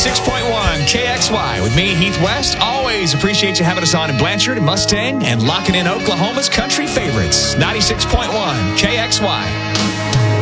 96.1 KXY with me, Heath West. Always appreciate you having us on in Blanchard and Mustang and locking in Oklahoma's country favorites. 96.1 KXY.